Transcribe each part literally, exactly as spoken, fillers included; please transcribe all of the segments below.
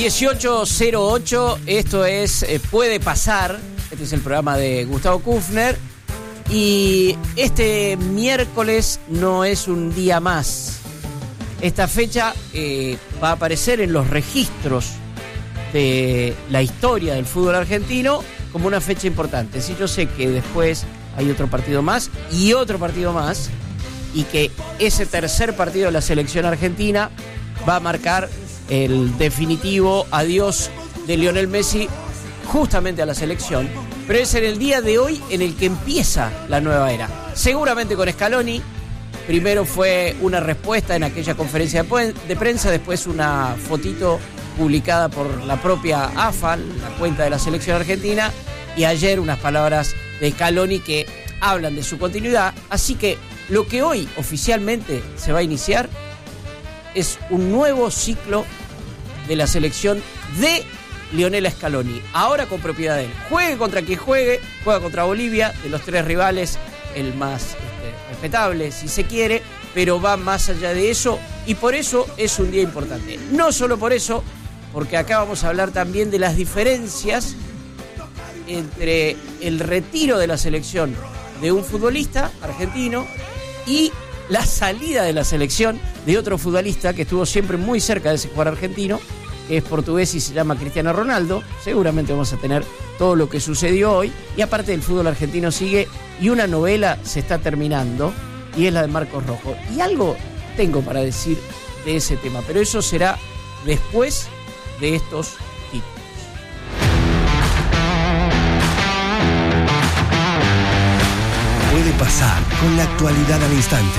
dieciocho cero ocho, esto es eh, Puede Pasar. Este es el programa de Gustavo Kufner. Y este miércoles no es un día más. Esta fecha eh, va a aparecer en los registros de la historia del fútbol argentino como una fecha importante. Sí, yo sé que después hay otro partido más y otro partido más, y que ese tercer partido de la selección argentina va a marcar el definitivo adiós de Lionel Messi justamente a la selección, pero es en el día de hoy en el que empieza la nueva era, seguramente con Scaloni. Primero fue una respuesta en aquella conferencia de prensa, después una fotito publicada por la propia A F A, la cuenta de la selección argentina, y ayer unas palabras de Scaloni que hablan de su continuidad. Así que lo que hoy oficialmente se va a iniciar es un nuevo ciclo de la selección de Lionel Scaloni, ahora con propiedad de él. Juegue contra quien juegue, juega contra Bolivia, de los tres rivales el más este, respetable si se quiere, pero va más allá de eso, y por eso es un día importante. No solo por eso, porque acá vamos a hablar también de las diferencias entre el retiro de la selección de un futbolista argentino y la salida de la selección de otro futbolista que estuvo siempre muy cerca de ese jugador argentino, que es portugués y se llama Cristiano Ronaldo. Seguramente vamos a tener todo lo que sucedió hoy, y aparte del fútbol argentino sigue, y una novela se está terminando, y es la de Marcos Rojo. Y algo tengo para decir de ese tema, pero eso será después de estos títulos. Puede pasar con la actualidad al instante.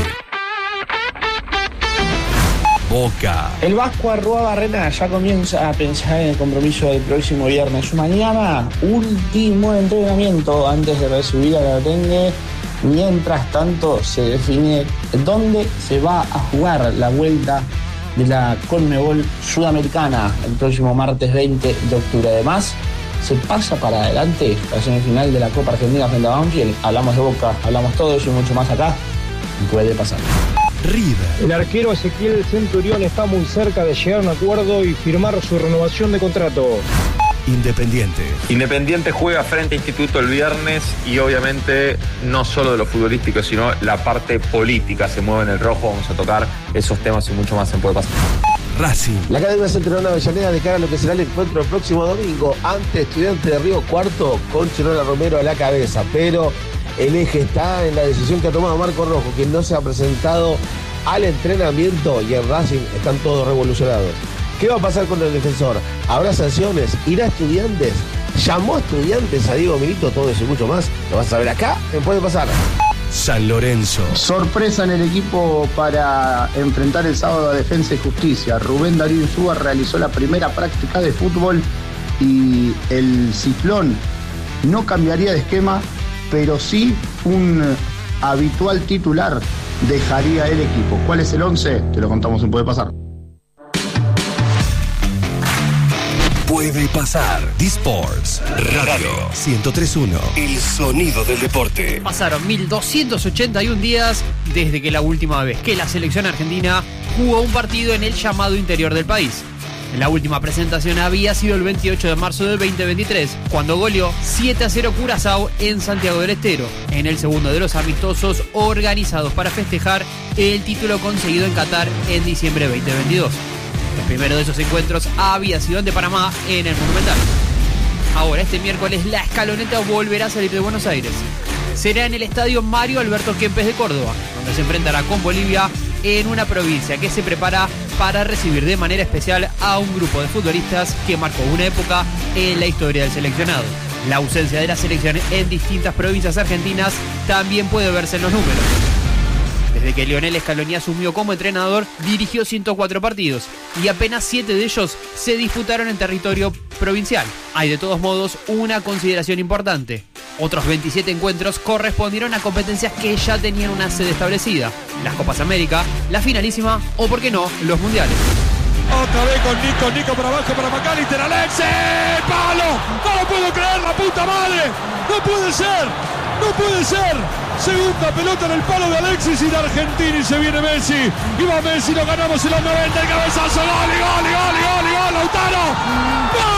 Boca. El Vasco Arruabarrena ya comienza a pensar en el compromiso del próximo viernes. Mañana, último entrenamiento antes de recibir a la Tengue. Mientras tanto, se define dónde se va a jugar la vuelta de la Conmebol Sudamericana el próximo martes veinte de octubre. Además, se pasa para adelante la semifinal de la Copa Argentina frente a Banfield. Hablamos de Boca, hablamos todo eso y mucho más acá. Puede pasar. River. El arquero Ezequiel Centurión está muy cerca de llegar a un acuerdo y firmar su renovación de contrato. Independiente. Independiente juega frente a Instituto el viernes, y obviamente no solo de lo futbolístico, sino la parte política se mueve en el rojo. Vamos a tocar esos temas y mucho más en Puede Pasar. Racing. La Academia Central de Avellaneda de cara a lo que será el encuentro el próximo domingo ante Estudiantes de Río Cuarto, con Chirola Romero a la cabeza, pero el eje está en la decisión que ha tomado Marco Rojo, quien no se ha presentado al entrenamiento, y en Racing están todos revolucionados. ¿Qué va a pasar con el defensor? ¿Habrá sanciones? ¿Irá Estudiantes? ¿Llamó Estudiantes a Diego Milito? Todo eso y mucho más lo vas a ver acá en Puede Pasar. San Lorenzo. Sorpresa en el equipo para enfrentar el sábado a Defensa y Justicia. Rubén Darío Insúa realizó la primera práctica de fútbol y el Ciclón no cambiaría de esquema, pero sí un habitual titular dejaría el equipo. ¿Cuál es el once? Te lo contamos en Puede Pasar. Puede Pasar. D-Sports Radio ciento tres punto uno. El sonido del deporte. Pasaron mil doscientos ochenta y uno días desde que la última vez que la selección argentina jugó un partido en el llamado interior del país. La última presentación había sido el veintiocho de marzo del veinte veintitrés, cuando goleó siete a cero Curazao en Santiago del Estero, en el segundo de los amistosos organizados para festejar el título conseguido en Qatar en diciembre veinte veintidós. El primero de esos encuentros había sido ante Panamá en el Monumental. Ahora, este miércoles, la escaloneta volverá a salir de Buenos Aires. Será en el estadio Mario Alberto Kempes de Córdoba, donde se enfrentará con Bolivia en una provincia que se prepara para recibir de manera especial a un grupo de futbolistas que marcó una época en la historia del seleccionado. La ausencia de la selección en distintas provincias argentinas también puede verse en los números. Desde que Lionel Scaloni asumió como entrenador, dirigió ciento cuatro partidos y apenas siete de ellos se disputaron en territorio provincial. Hay de todos modos una consideración importante. Otros veintisiete encuentros correspondieron a competencias que ya tenían una sede establecida: las Copas América, la finalísima o, por qué no, los mundiales. Otra vez con Nico, Nico para abajo para McAllister, Alexis, ¡palo! ¡No lo puedo creer, la puta madre! ¡No puede ser! ¡No puede ser! Segunda pelota en el palo de Alexis y de Argentina, y se viene Messi. Y va Messi, lo ganamos en los noventa, el cabezazo, gol, y gol, y